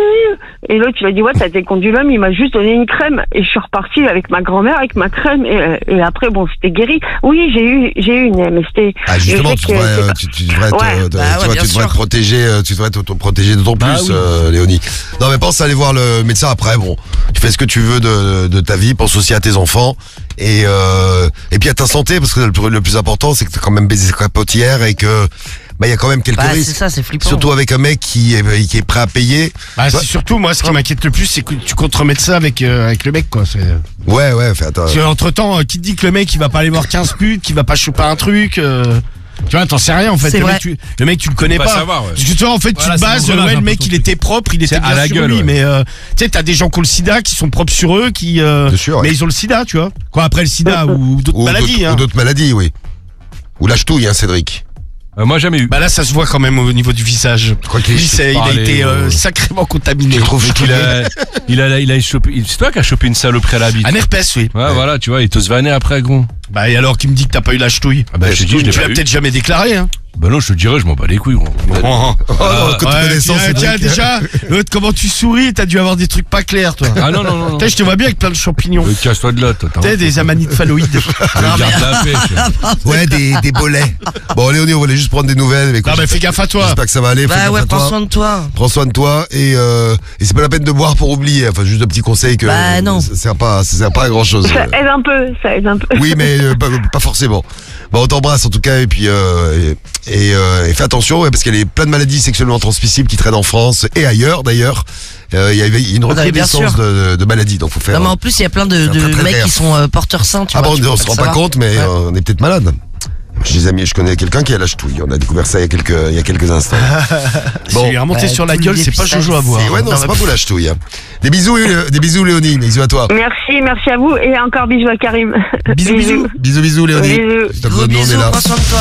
Speaker 7: Et l'autre il a dit ouais t'as des condylomes, il m'a juste donné une crème et je suis repartie avec ma grand-mère avec ma crème et, et après bon c'était guéri. Oui j'ai eu j'ai eu une M S T.
Speaker 2: Ah justement,
Speaker 7: Je
Speaker 2: tu
Speaker 7: sais que
Speaker 2: devrais,
Speaker 7: c'est
Speaker 2: euh,
Speaker 7: pas-
Speaker 2: tu, tu devrais, te-
Speaker 7: Ouais,
Speaker 2: te-
Speaker 3: bah
Speaker 2: tu
Speaker 3: ouais,
Speaker 2: vois,
Speaker 3: bien
Speaker 2: tu devrais
Speaker 3: sûr.
Speaker 2: te protéger, euh, tu devrais t'auto-protéger d'autant
Speaker 9: Bah
Speaker 2: plus,
Speaker 9: oui.
Speaker 2: euh, Léonie. Non mais pense à aller voir le médecin après. Bon, tu fais ce que tu veux de, de ta vie, pense aussi à tes enfants et euh, et puis à ta santé parce que le, le plus important c'est que t'as quand même baisé sa capotière et que bah il y a quand même quelques
Speaker 3: Bah, c'est
Speaker 2: risques.
Speaker 3: ça, c'est flippant.
Speaker 2: Surtout avec un mec qui est, qui est prêt à payer.
Speaker 1: Bah,
Speaker 2: Ouais.
Speaker 1: c'est surtout moi ce qui m'inquiète le plus, c'est que tu comptes remettre ça avec euh, avec le mec quoi. C'est...
Speaker 2: Ouais, ouais, fais attends.
Speaker 1: Parce entre temps, qui te dit que le mec il va pas aller voir quinze putes, qu'il va pas choper un truc. euh, Tu vois, t'en sais rien en fait.
Speaker 3: C'est
Speaker 1: Le
Speaker 3: vrai.
Speaker 1: mec, tu, le mec, tu le connais
Speaker 5: Faut
Speaker 1: pas.
Speaker 5: pas savoir, ouais.
Speaker 1: Parce que tu vois, en fait,
Speaker 9: Voilà,
Speaker 1: tu te
Speaker 9: c'est
Speaker 1: bases,
Speaker 9: l'engrenage,
Speaker 1: ouais,
Speaker 9: un
Speaker 1: le
Speaker 9: peu
Speaker 1: mec,
Speaker 9: ton
Speaker 1: il
Speaker 9: truc.
Speaker 1: était propre, il était
Speaker 5: C'est à
Speaker 1: bien
Speaker 5: la
Speaker 1: sur
Speaker 5: gueule,
Speaker 1: lui.
Speaker 5: ouais.
Speaker 1: Mais euh, tu sais, t'as des gens qui ont le sida, qui sont propres sur eux, qui. euh,
Speaker 2: Bien sûr, ouais.
Speaker 1: Mais ils ont le sida, tu vois. Quoi, après le sida ou d'autres
Speaker 2: Ou
Speaker 1: maladies.
Speaker 2: d'autres-
Speaker 1: Hein.
Speaker 2: ou d'autres maladies, oui. Ou la ch'touille, hein, Cédric.
Speaker 5: Euh, moi, jamais eu.
Speaker 1: Bah là, ça se voit quand même au niveau du visage.
Speaker 2: Je crois qu'il
Speaker 1: Lui, c'est- il a
Speaker 5: parler,
Speaker 1: été euh,
Speaker 5: euh,
Speaker 1: sacrément contaminé.
Speaker 2: Tu trouves
Speaker 5: Il a, il a, il a chopé. il- C'est toi qui as chopé une saloperie à la bite.
Speaker 1: Un herpès, oui.
Speaker 5: Ouais, voilà, tu vois, il te se vannait après, gros.
Speaker 1: Bah et alors, qui me dit que t'as pas eu la ch'touille
Speaker 5: Ah bah, je te dis, je l'ai
Speaker 1: Tu
Speaker 5: pas
Speaker 1: l'as
Speaker 5: eu.
Speaker 1: peut-être jamais déclaré, hein.
Speaker 5: Bah non, je te dirais, je m'en bats les couilles, gros.
Speaker 1: Oh, oh.
Speaker 2: Oh, non, côté
Speaker 1: Ouais,
Speaker 2: connaissance,
Speaker 1: tiens,
Speaker 2: Cédric.
Speaker 1: tiens, déjà, l'autre, comment tu souris, t'as dû avoir des trucs pas clairs, toi.
Speaker 5: Ah non, non, non. non.
Speaker 1: Putain, je te vois bien avec plein de champignons.
Speaker 5: Euh, Casse-toi de là, toi. t'as
Speaker 1: T'as
Speaker 5: un-
Speaker 1: des amanites phalloïdes.
Speaker 5: Garde la pêche.
Speaker 2: Ouais, des, des bolets. Bon, Léonie, on voulait juste prendre des nouvelles. Mais écoute,
Speaker 1: Non, mais fais gaffe à toi.
Speaker 2: J'espère que ça va aller. fais
Speaker 3: Bah
Speaker 2: gaffe
Speaker 3: ouais,
Speaker 2: à toi.
Speaker 3: prends soin de toi.
Speaker 2: Prends soin de toi et, euh, et c'est pas la peine de boire pour oublier. Enfin, juste un petit conseil que
Speaker 3: Bah, non.
Speaker 2: ça sert pas, ça sert pas à grand chose.
Speaker 7: Ça aide un peu, ça aide un peu.
Speaker 2: Oui, mais euh, pas, pas forcément. Bon, on t'embrasse en tout cas et puis euh, et, et, euh, et fais attention ouais, parce qu'il y a plein de maladies sexuellement transmissibles qui traînent en France et ailleurs d'ailleurs. Euh, Il y avait une
Speaker 3: Ah, bien
Speaker 2: recrudescence
Speaker 3: sûr.
Speaker 2: de, de, de maladies, donc faut faire.
Speaker 3: Non, mais en plus, il y a plein de,
Speaker 2: faire
Speaker 3: de
Speaker 2: très, très
Speaker 3: mecs
Speaker 2: gaffe.
Speaker 3: qui sont euh, porteurs sains, tu
Speaker 2: ah
Speaker 3: vois.
Speaker 2: bon,
Speaker 3: tu
Speaker 2: on
Speaker 3: peux
Speaker 2: se
Speaker 3: pas
Speaker 2: rend
Speaker 3: le
Speaker 2: pas
Speaker 3: savoir.
Speaker 2: compte, mais
Speaker 3: Ouais.
Speaker 2: euh, on est peut-être malade. J'ai des amis, je connais quelqu'un qui a la ch'touille. On a découvert ça il y a quelques, il y a quelques instants.
Speaker 1: Bon, lui remonter
Speaker 3: Bah,
Speaker 1: sur la
Speaker 3: tous
Speaker 1: gueule,
Speaker 3: les
Speaker 1: c'est pas
Speaker 3: dépistages,
Speaker 1: Jojo à voir.
Speaker 2: Et ouais, non,
Speaker 3: Non,
Speaker 2: c'est
Speaker 3: mais-
Speaker 2: pas pour la ch'touille. Hein. Des bisous, euh, des bisous, Léonie. Bisous à toi.
Speaker 7: Merci, merci à vous et encore bisous à Karim.
Speaker 1: Bisous, bisous.
Speaker 2: Bisous, bisous, Léonie.
Speaker 7: Bisous.
Speaker 2: Si t'as
Speaker 3: Gros
Speaker 2: besoin de nous, on est
Speaker 3: bisous,
Speaker 2: là.
Speaker 3: prends soin de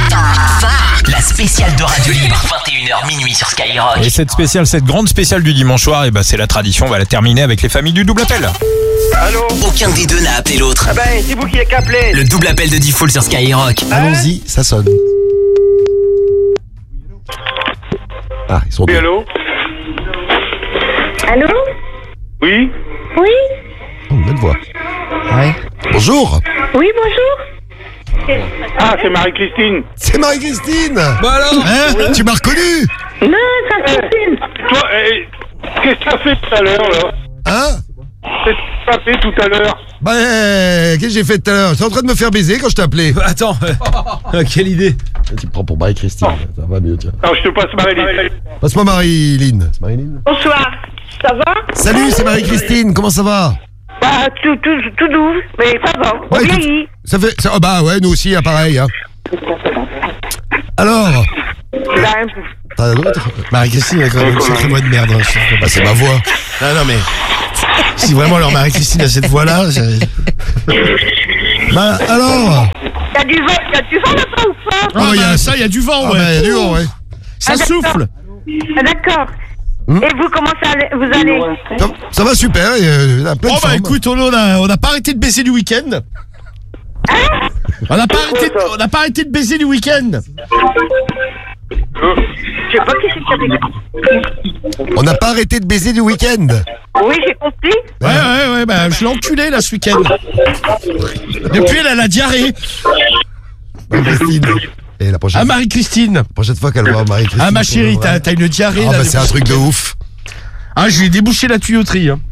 Speaker 3: toi.
Speaker 8: La spéciale de Radio Libre, vingt et une heures minuit sur Skyrock.
Speaker 4: Et cette spéciale, cette grande spéciale du dimanche soir, et bah c'est la tradition, on va la terminer avec les familles du double appel.
Speaker 10: Allô?
Speaker 8: Aucun des deux n'a appelé l'autre.
Speaker 10: Ah ben, c'est vous qui êtes appelé.
Speaker 8: Le double appel de Diffoul sur Skyrock.
Speaker 2: Allons-y, ça sonne. Ah, ils sont
Speaker 10: Oui,
Speaker 2: deux.
Speaker 10: allô?
Speaker 7: Allô?
Speaker 10: Oui?
Speaker 7: Oui?
Speaker 2: Oh, une belle voix.
Speaker 3: Ouais.
Speaker 2: Bonjour.
Speaker 7: Oui, bonjour.
Speaker 10: Ah, c'est Marie-Christine.
Speaker 2: C'est Marie-Christine.
Speaker 5: Bah alors
Speaker 2: Hein Tu m'as reconnu.
Speaker 7: Non, ça Christine.
Speaker 10: Toi, eh, qu'est-ce que t'as fait tout à l'heure, là?
Speaker 2: Hein
Speaker 10: Qu'est-ce que t'as fait tout à l'heure?
Speaker 2: Bah, euh, qu'est-ce que j'ai fait tout à l'heure? J'étais en train de me faire baiser quand je t'ai appelé.
Speaker 9: Attends, quelle idée.
Speaker 2: Tu me prends pour Marie-Christine. Ça va mieux, tiens.
Speaker 10: Alors, je te passe Marie-Christine.
Speaker 2: Passe-moi Marie-Line. C'est Marie-Line?
Speaker 7: Bonsoir. Ça va?
Speaker 2: Salut, c'est Marie-Christine. Comment ça va?
Speaker 7: Bah, tout, tout, tout doux, mais ça va, on
Speaker 2: Ouais, écoute,
Speaker 7: vieillit.
Speaker 2: ça fait, ça, oh, bah ouais, nous aussi, hein, pareil. Hein. Alors,
Speaker 7: Bah,
Speaker 2: t'as d'autres?
Speaker 1: Marie-Christine, elle a quand même une sacrée voix de merde. hein, je sais pas.
Speaker 2: Bah, c'est ma voix.
Speaker 1: Non, non, mais. Si vraiment leur Marie-Christine a cette voix-là. j'ai-
Speaker 2: Bah, alors.
Speaker 7: y a du vent, y a du vent là-bas ou pas?
Speaker 1: Ah, bah, y a ça, il y a du vent,
Speaker 2: Ah,
Speaker 1: ouais.
Speaker 2: bah, y a du vent, ouais.
Speaker 1: Ça
Speaker 7: Ah, d'accord.
Speaker 1: souffle.
Speaker 7: Ah, d'accord.
Speaker 2: Hmm.
Speaker 7: Et vous, comment ça allez, vous allez?
Speaker 2: Ça, ça va super, il y a- il y a plein
Speaker 1: Bon,
Speaker 2: de
Speaker 1: bah,
Speaker 2: formes.
Speaker 1: écoute, on a, on a pas arrêté de baiser du week-end. On n'a pas, arrêté de- on n'a pas arrêté de baiser du week-end.
Speaker 7: Je sais pas qui c'est qui a dit.
Speaker 2: On n'a pas arrêté de baiser du week-end.
Speaker 7: Oui, j'ai compris.
Speaker 1: Ouais, ouais, ouais, bah, je l'ai enculé, là, ce week-end. Depuis, elle a la diarrhée.
Speaker 2: Marie-Christine. Et la prochaine,
Speaker 1: Ah, Marie-Christine.
Speaker 2: prochaine fois qu'elle voit Marie-Christine.
Speaker 1: Ah, ma chérie, t'as, t'as une diarrhée,
Speaker 2: Ah,
Speaker 1: là.
Speaker 2: bah, c'est un truc de ouf.
Speaker 1: Ah, je lui ai débouché la tuyauterie, hein.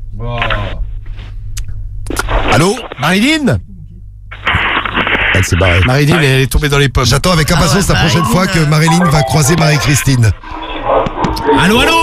Speaker 2: Allô?
Speaker 1: Marilyn?
Speaker 2: Elle s'est barrée.
Speaker 1: Marilyn, elle est tombée dans les pommes.
Speaker 2: J'attends avec impatience
Speaker 3: Ah ouais,
Speaker 2: la prochaine
Speaker 3: Marilyn,
Speaker 2: fois que
Speaker 3: euh.
Speaker 2: Marilyn va croiser Marie-Christine.
Speaker 1: Allô, allô?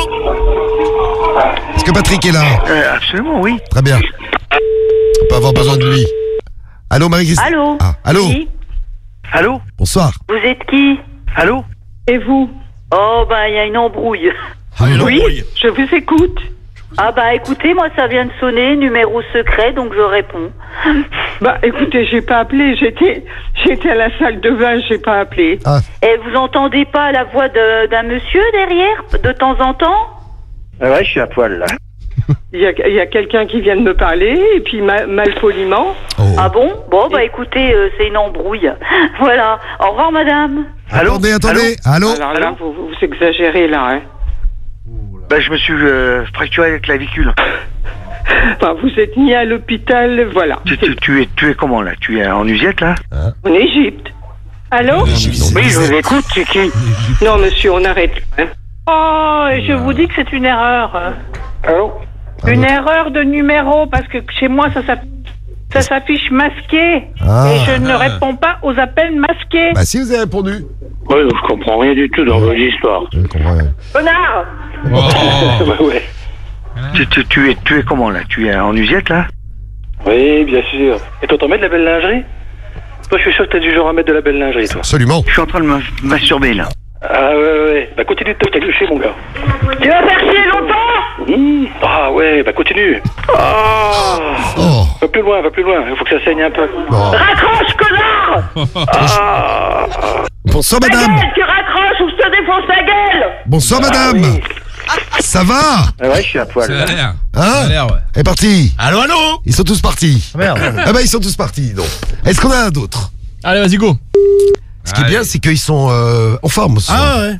Speaker 2: Est-ce que Patrick est là?
Speaker 10: Euh, absolument, oui.
Speaker 2: Très bien. On peut avoir besoin de lui. Allô, Marie-Christine?
Speaker 7: Allô?
Speaker 2: Ah, allô?
Speaker 7: Oui.
Speaker 10: Allô?
Speaker 2: Bonsoir.
Speaker 7: Vous êtes qui?
Speaker 10: Allô?
Speaker 7: Et vous? Oh, bah, il y a une embrouille.
Speaker 1: Ah, une
Speaker 7: Oui,
Speaker 1: embrouille.
Speaker 7: je vous écoute. Ah bah écoutez, moi ça vient de sonner, numéro secret, donc je réponds.
Speaker 11: Bah écoutez, j'ai pas appelé, j'étais j'étais à la salle de bain, j'ai pas appelé.
Speaker 2: Ah,
Speaker 7: Et vous entendez pas la voix de- d'un monsieur derrière, de temps en temps?
Speaker 10: Ah ouais, je suis à poil, là.
Speaker 11: Il y a, il y a quelqu'un qui vient de me parler, et puis ma- malpoliment.
Speaker 2: oh.
Speaker 7: Ah bon? Bon bah écoutez, euh, c'est une embrouille. Voilà. Au revoir madame.
Speaker 10: Allô?
Speaker 2: Attendez, attendez. Allô?
Speaker 11: Alors là, vous, vous exagérez là, hein.
Speaker 10: Bah, je me suis euh, fracturé la clavicule.
Speaker 11: Enfin, vous êtes mis à l'hôpital, voilà.
Speaker 10: Tu, tu, tu es, tu es comment, là? Tu es en Usiette, là?
Speaker 11: En Égypte. Allô?
Speaker 10: Oui, je vous écoute, c'est qui?
Speaker 11: Non, monsieur, on arrête. Hein.
Speaker 6: Oh, et je vous dis que c'est une erreur.
Speaker 10: Allô?
Speaker 6: Une erreur de numéro, parce que chez moi, ça, s'aff- ça s'affiche masqué.
Speaker 2: Ah.
Speaker 6: Et je ne réponds pas aux appels masqués.
Speaker 2: Bah, si vous avez répondu.
Speaker 10: Oui, je comprends rien du tout dans vos histoires.
Speaker 2: Je comprends rien.
Speaker 6: Connard!
Speaker 10: Bah, ouais. Tu, tu, tu, es, tu es comment, là? Tu es en Usiette, là?
Speaker 12: Oui, bien sûr. Et toi, t'en mets de la belle lingerie? Toi, je suis sûr que t'es du genre à mettre de la belle lingerie, toi.
Speaker 2: Absolument.
Speaker 10: Je suis en train de me masturber, là.
Speaker 12: Ah ouais, ouais, ouais. Bah continue de te toucher, mon gars.
Speaker 6: Tu vas faire chier longtemps?
Speaker 12: Mmh. Ah ouais, bah continue. Ah.
Speaker 2: Oh.
Speaker 12: Va plus loin, va plus loin. Il faut que ça saigne un peu.
Speaker 2: Bon.
Speaker 6: Raccroche, connard!
Speaker 12: Ah.
Speaker 2: Bonsoir,
Speaker 6: Ta
Speaker 2: madame.
Speaker 6: gueule, tu raccroches ou je te défonce ta gueule!
Speaker 2: Bonsoir, madame. Ça va?
Speaker 10: Ah ouais, je suis à poil, là.
Speaker 2: Hein? est parti.
Speaker 1: Allô, allô?
Speaker 2: Ils sont tous partis.
Speaker 9: Merde.
Speaker 2: Ah bah, ils sont tous partis, donc. Est-ce qu'on a d'autres?
Speaker 4: Allez, vas-y, go.
Speaker 2: Ce qui est bien, c'est qu'ils sont euh, en forme. ce soir.
Speaker 1: Ah, ouais.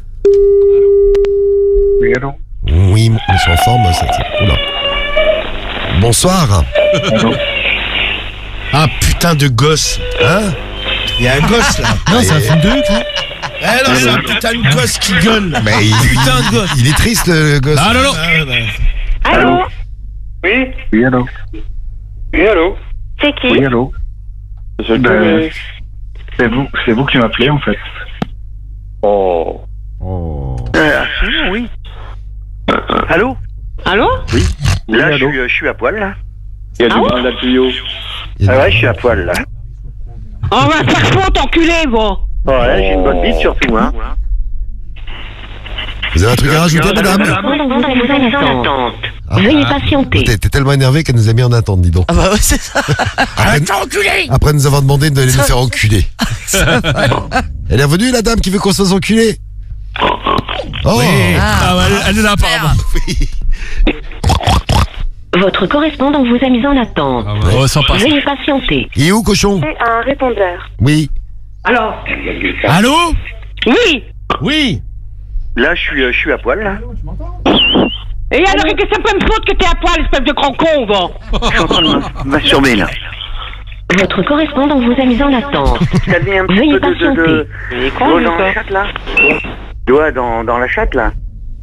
Speaker 10: Oui, allô?
Speaker 2: Oui, ils sont en forme. Ça tient. Oula. Bonsoir.
Speaker 1: Ah, putain de gosse.
Speaker 2: Hein?
Speaker 1: Il y a un gosse, là.
Speaker 9: Non, c'est un film de Huck, là.
Speaker 1: Eh non, c'est un putain de gosse qui gueule.
Speaker 2: Mais il,
Speaker 1: Putain de gosse.
Speaker 2: il est triste, le gosse.
Speaker 1: Ah, non, non. Ah, ouais,
Speaker 6: Allô?
Speaker 12: Oui.
Speaker 10: Oui, allô?
Speaker 12: Oui, allô.
Speaker 6: C'est qui?
Speaker 10: Oui, allô?
Speaker 12: Je te connais.
Speaker 10: C'est vous, c'est vous qui m'appelez, en fait.
Speaker 12: Oh.
Speaker 10: Euh, absolument, oui. Allô?
Speaker 6: Allô?
Speaker 10: Oui. Là,
Speaker 12: Oui,
Speaker 10: je,
Speaker 12: allô?
Speaker 10: suis, euh, je suis à poil, là.
Speaker 12: Il y a du monde dans le tuyau.
Speaker 2: Il y a
Speaker 10: Ah
Speaker 2: du-
Speaker 10: ouais, je suis à poil, là.
Speaker 6: On va faire fondre, enculé, bon!
Speaker 10: Ouais, j'ai une bonne bite, surtout, hein.
Speaker 2: Vous avez un truc à rajouter, madame? Ah.
Speaker 6: Veuillez patienter.
Speaker 2: T'es t'es tellement énervé qu'elle nous a mis en attente, dis donc.
Speaker 3: Ah bah ouais, c'est ça.
Speaker 2: Après, après nous avoir demandé de les nous faire enculer. Elle est revenue, la dame qui veut qu'on se fasse enculer? Oh.
Speaker 4: Ah, bah, elle, elle est là, apparemment.
Speaker 6: Votre correspondant vous a mis en attente.
Speaker 4: Oh, sympa.
Speaker 6: Veuillez patienter.
Speaker 2: Il est où, cochon?
Speaker 7: Un répondeur.
Speaker 2: Oui.
Speaker 6: Alors?
Speaker 1: Allô?
Speaker 6: Oui!
Speaker 1: Oui.
Speaker 10: Là, je suis, euh, je suis à poil, là.
Speaker 6: Et alors, qu'est-ce que ça peut me foutre que t'es à poil, espèce de grand con, va?
Speaker 10: Je suis en train de me masturber, là.
Speaker 6: Votre correspondant vous a mis en attente.
Speaker 10: T'as mis un petit
Speaker 6: Veuillez
Speaker 10: peu de, de, de,
Speaker 6: patienter.
Speaker 10: d'eau dans la chatte, là? Doigt dans, dans la chatte, là.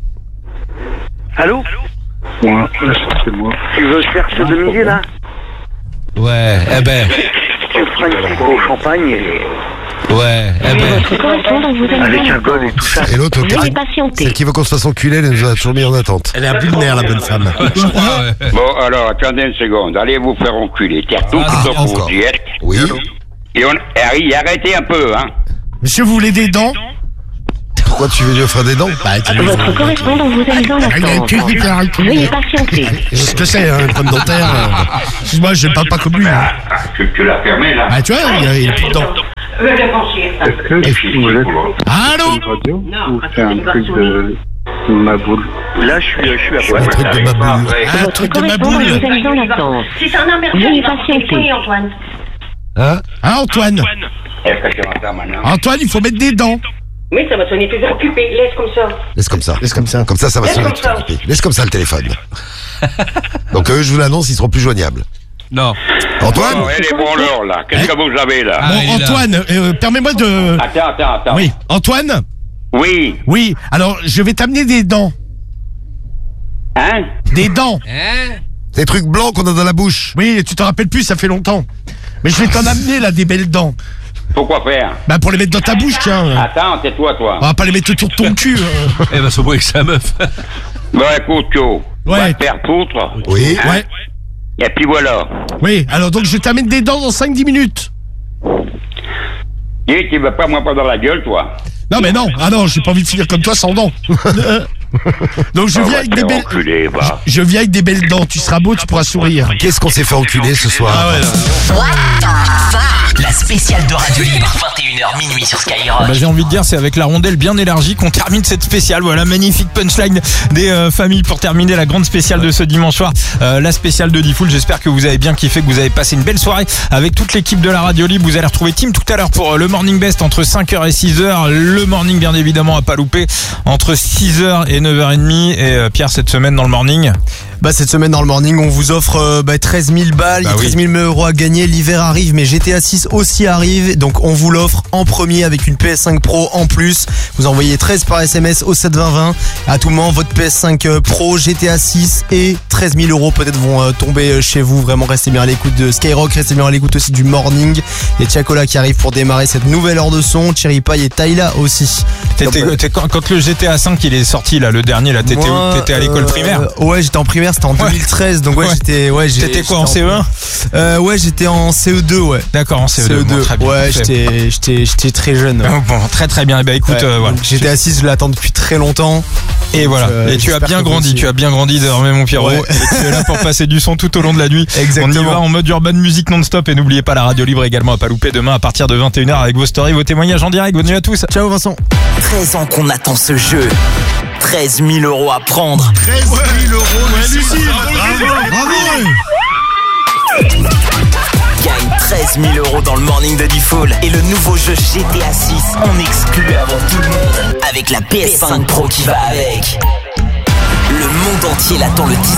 Speaker 10: Allô? Ouais, c'est moi. Tu veux faire sodomiser, là?
Speaker 5: Ouais, eh ben.
Speaker 10: Tu feras une petite au champagne et...
Speaker 5: Ouais, eh ben.
Speaker 10: Avec un goal et tout ça.
Speaker 2: Et l'autre, celle qui veut qu'on se fasse enculer, elle nous a toujours mis en attente.
Speaker 1: Elle est à Bulner, la bonne femme.
Speaker 13: Bon, alors, attendez une seconde. Allez vous faire enculer. Terre tout
Speaker 2: Ah,
Speaker 13: plutôt pour
Speaker 2: encore.
Speaker 13: vous dire.
Speaker 2: Oui.
Speaker 13: Et on... Harry, arrêtez un peu, hein.
Speaker 1: Monsieur, vous voulez des dents?
Speaker 2: Pourquoi tu veux lui offrir des dents?
Speaker 1: Bah, tu
Speaker 6: Votre correspondant vous a mis en attente. Veuillez patienter.
Speaker 1: Je sais ce que c'est, hein, une pomme dentaire. euh. Excuse-moi, je parle pas comme lui. Hein.
Speaker 13: Ah, tu, tu l'as fermé, là.
Speaker 1: Ah, tu vois, il y a, il y a plus de dents.
Speaker 10: Est-ce que vous êtes
Speaker 1: Allô?
Speaker 10: une radio ou c'est un truc de ma boule? Là, je suis, je suis à
Speaker 2: Un truc de ma boule.
Speaker 1: Ah, un
Speaker 6: Votre
Speaker 1: truc de ma
Speaker 6: correspondant
Speaker 1: boule.
Speaker 6: vous a mis en attente.
Speaker 14: Si c'est un impersonnel,
Speaker 6: Veuillez
Speaker 14: il va
Speaker 6: patienter.
Speaker 14: téléphoner, Antoine.
Speaker 2: Hein?
Speaker 1: Hein, Antoine?
Speaker 13: Est-ce que tu vas faire maintenant?
Speaker 1: Antoine, il faut mettre des dents.
Speaker 14: Oui, ça va sonner plus occupé. Laisse comme ça.
Speaker 2: Laisse comme ça.
Speaker 1: Laisse comme ça.
Speaker 2: Comme ça, ça va
Speaker 14: Laisse
Speaker 2: sonner
Speaker 14: comme
Speaker 2: tout
Speaker 14: ça.
Speaker 2: occupé. Laisse comme ça le téléphone. Donc eux, je vous l'annonce, ils seront plus joignables.
Speaker 5: Non.
Speaker 2: Antoine?
Speaker 13: Oh, et les branleurs, là. Qu'est-ce que vous avez, là?
Speaker 5: Ah, il
Speaker 1: Bon,
Speaker 5: est là.
Speaker 1: Antoine, euh, permets-moi de...
Speaker 13: Attends, attends, attends.
Speaker 1: Oui, Antoine?
Speaker 13: Oui.
Speaker 1: Oui, alors je vais t'amener des dents.
Speaker 13: Hein?
Speaker 1: Des dents.
Speaker 2: Des trucs blancs qu'on a dans la bouche.
Speaker 1: Oui, tu te rappelles plus, ça fait longtemps. Mais je vais t'en amener là, des belles dents.
Speaker 13: Pourquoi faire?
Speaker 1: Bah pour les mettre dans ta bouche, tiens.
Speaker 13: Attends, tais-toi, toi.
Speaker 1: On va pas les mettre autour de ton cul. hein.
Speaker 5: Eh ben, c'est moi avec sa meuf.
Speaker 13: Bon, écoute, Joe. On
Speaker 1: Ouais.
Speaker 13: va te faire poutre.
Speaker 2: Oui.
Speaker 13: Hein?
Speaker 1: Ouais.
Speaker 13: Et puis voilà.
Speaker 1: Oui, alors donc je t'amène des dents dans cinq dix minutes.
Speaker 13: Et tu veux pas moi pas dans la gueule, toi?
Speaker 1: Non mais non, ah non, j'ai pas envie de finir comme toi sans dents. Donc je
Speaker 13: Ah,
Speaker 1: viens
Speaker 13: va
Speaker 1: avec
Speaker 13: te
Speaker 1: des
Speaker 13: faire
Speaker 1: belles...
Speaker 13: enculer, va.
Speaker 1: Je viens avec des belles dents, tu seras beau, tu pourras sourire.
Speaker 2: Qu'est-ce qu'on s'est fait enculer ce soir?
Speaker 1: Ah ouais, là.
Speaker 8: La spéciale de Radio Libre, vingt et une heures minuit sur Skyrock.
Speaker 4: Bah, j'ai envie de dire, c'est avec la rondelle bien élargie qu'on termine cette spéciale. Voilà, magnifique punchline des euh, familles pour terminer la grande spéciale de ce dimanche soir. Euh, la spéciale de Diffoul. J'espère que vous avez bien kiffé, que vous avez passé une belle soirée avec toute l'équipe de la Radio Libre. Vous allez retrouver Tim tout à l'heure pour euh, le Morning Best entre cinq heures et six heures. Le Morning, bien évidemment, à pas louper entre six heures et neuf heures trente. Et euh, Pierre, cette semaine dans le Morning.
Speaker 9: Bah cette semaine dans le morning on vous offre euh, bah, treize mille balles,
Speaker 4: Bah
Speaker 9: il y a treize mille euros à gagner, l'hiver arrive mais G T A six aussi arrive, donc on vous l'offre en premier avec une P S cinq Pro en plus. Vous envoyez treize par S M S au sept vingt vingt, à tout moment votre P S cinq Pro, G T A six et treize mille euros peut-être vont euh, tomber chez vous. Vraiment restez bien à l'écoute de Skyrock, restez bien à l'écoute aussi du morning. Il y a Tiakola qui arrive pour démarrer cette nouvelle heure de son, Cherry Pie et Tyla aussi.
Speaker 4: T'étais,
Speaker 9: Donc,
Speaker 4: t'es- quand, quand le G T A cinq il est sorti là, le dernier là, t'étais,
Speaker 9: moi,
Speaker 4: où t'étais à l'école
Speaker 9: euh,
Speaker 4: primaire.
Speaker 9: Ouais, j'étais en primaire, c'était en deux mille treize, donc ouais,
Speaker 4: Ouais.
Speaker 9: j'étais, ouais, j'ai-
Speaker 4: T'étais quoi, en
Speaker 9: j'étais
Speaker 4: C E un?
Speaker 9: euh, Ouais, j'étais en C E deux, ouais.
Speaker 4: D'accord, en C E deux.
Speaker 9: C E deux.
Speaker 4: Bon, très bien,
Speaker 9: ouais,
Speaker 4: parfait.
Speaker 9: j'étais, j'étais, j'étais très jeune.
Speaker 4: Oh, bon, très très bien. Eh ben, écoute,
Speaker 9: Ouais,
Speaker 4: euh, voilà.
Speaker 9: donc G T A six, je l'attends depuis très longtemps.
Speaker 4: Et
Speaker 9: Donc,
Speaker 4: voilà.
Speaker 9: euh,
Speaker 4: et tu as
Speaker 9: j'espère
Speaker 4: bien
Speaker 9: que vous
Speaker 4: grandi.
Speaker 9: aussi.
Speaker 4: Tu as bien grandi désormais, mon Pierrot.
Speaker 9: Ouais.
Speaker 4: Et tu es là pour passer du son tout au long de la nuit.
Speaker 9: Exactement.
Speaker 4: On y va en mode urban music non-stop. Et n'oubliez pas la radio libre également à pas louper demain à partir de vingt et une heures avec vos stories, vos témoignages en direct. Bonne nuit à tous.
Speaker 9: Ciao Vincent.
Speaker 8: treize ans qu'on attend ce jeu. treize mille euros à prendre.
Speaker 1: treize mille euros, ouais, Lucie, bravo, bravo.
Speaker 8: Gagne treize mille euros dans le morning de Diffoul. Et le nouveau jeu G T A six en exclu avant tout le monde. Avec la P S cinq Pro qui va avec. Le monde entier l'attend le dix